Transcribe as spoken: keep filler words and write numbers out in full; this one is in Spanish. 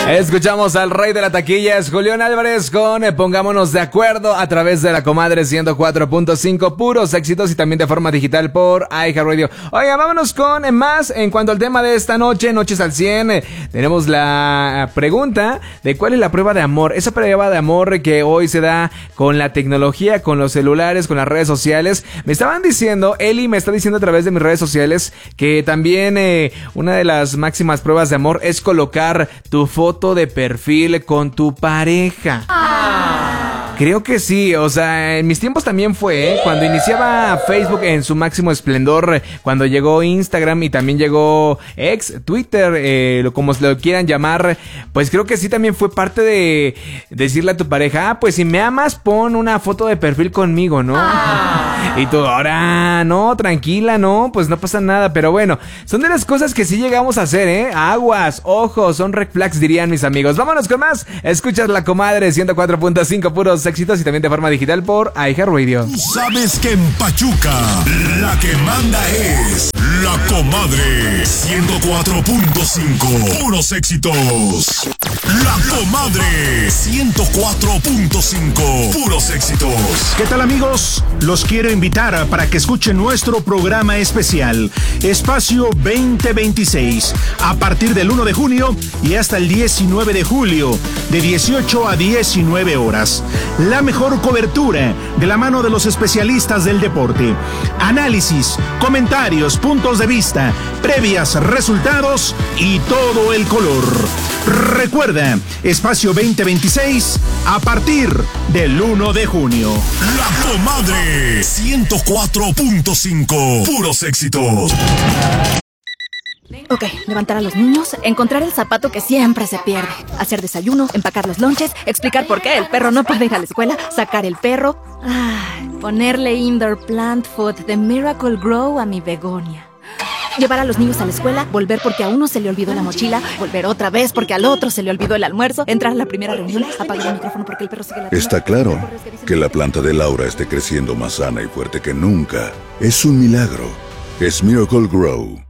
Escuchamos al rey de la taquilla, es Julián Álvarez con eh, Pongámonos de Acuerdo a través de la Comadre ciento cuatro punto cinco, puros éxitos y también de forma digital por iHeartRadio. Oiga, vámonos con eh, más en cuanto al tema de esta noche, Noches al cien. Eh, tenemos la pregunta de cuál es la prueba de amor, esa prueba de amor que hoy se da con la tecnología, con los celulares, con las redes sociales. Me estaban diciendo, Eli me está diciendo a través de mis redes sociales que también eh, una de las máximas pruebas de amor es colocar tu foto de perfil con tu pareja. Ah. Creo que sí, o sea, en mis tiempos también fue, ¿eh? Cuando iniciaba Facebook en su máximo esplendor, cuando llegó Instagram y también llegó X, Twitter, eh, como se lo quieran llamar, pues creo que sí también fue parte de decirle a tu pareja, ah, pues si me amas, pon una foto de perfil conmigo, ¿no? Ah. Y tú, ahora, no, tranquila, no, pues no pasa nada, pero bueno, son de las cosas que sí llegamos a hacer, ¿eh? Aguas, ojos, son red flags, dirían mis amigos. Vámonos con más, escuchas la Comadre ciento cuatro punto cinco, puros éxitos y también de forma digital por iHeartRadio. Tú sabes que en Pachuca la que manda es la Comadre ciento cuatro punto cinco, puros éxitos. La Comadre ciento cuatro punto cinco, puros éxitos. ¿Qué tal, amigos? Los quiero invitar para que escuchen nuestro programa especial Espacio veinte veintiséis a partir del uno de junio y hasta el diecinueve de julio de dieciocho a diecinueve horas. La mejor cobertura de la mano de los especialistas del deporte. Análisis, comentarios, puntos de vista, previas, resultados y todo el color. Recuerda, Espacio veinte veintiséis a partir del uno de junio. La Comadre ciento cuatro punto cinco, puros éxitos. Ok, levantar a los niños, encontrar el zapato que siempre se pierde, hacer desayuno, empacar los lonches, explicar por qué el perro no puede ir a la escuela, sacar el perro, ay, ponerle indoor plant food de Miracle Grow a mi begonia. Llevar a los niños a la escuela, volver porque a uno se le olvidó la mochila, volver otra vez porque al otro se le olvidó el almuerzo, entrar a la primera reunión, apagar el micrófono porque el perro sigue la... Está claro que la planta de Laura esté creciendo más sana y fuerte que nunca. Es un milagro. Es Miracle Grow.